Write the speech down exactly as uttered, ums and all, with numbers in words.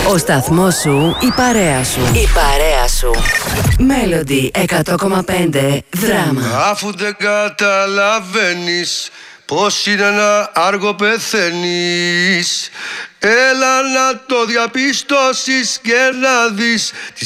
Ο σταθμός σου, η παρέα σου. Η παρέα σου. Melody εκατό κόμμα πέντε δράμα. Αφού δεν καταλαβαίνεις πως είναι ένα άργο πεθαίνεις, έλα να το διαπιστώσεις και να δεις